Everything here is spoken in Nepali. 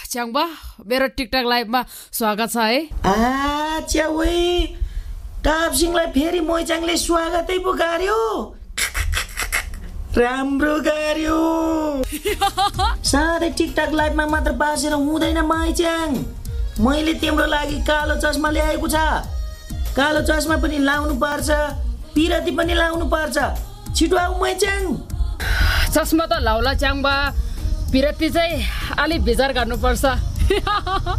च्याङबा मेरो टिकटक लाइभमा स्वागत छ है। च्याउई टापसिंहलाई फेरि मोइचाङले स्वागतै पो गर्यो। राम्रो गर्यो। सधैँ टिकटक लाइभमा मात्र बासेर हुँदैन मोइचाङ। मैले तिम्रो लागि कालो चस्मा ल्याएको छ। कालो चस्मा पनि लाउनु पर्छ, पिरती पनि लाउनु पर्छ। छिटो आऊ मोइचाङ। चस्मा त लाउला च्याङबा, पिरती चाहिँ अलि विचार गर्नुपर्छ।